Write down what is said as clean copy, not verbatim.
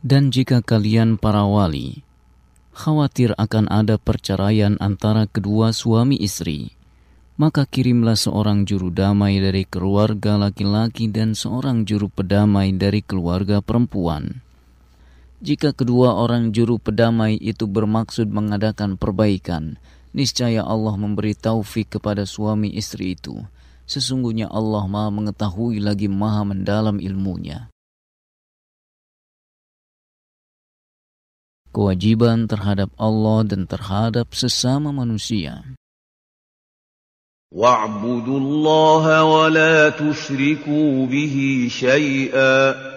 Dan jika kalian para wali khawatir akan ada perceraian antara kedua suami istri, maka kirimlah seorang juru damai dari keluarga laki-laki dan seorang juru pedamai dari keluarga perempuan. Jika kedua orang juru pedamai itu bermaksud mengadakan perbaikan, niscaya Allah memberi taufik kepada suami istri itu. Sesungguhnya Allah Maha mengetahui lagi Maha mendalam ilmunya. Kewajiban terhadap Allah dan terhadap sesama manusia. Wa'budullaha wa la tusyriku bihi syai'a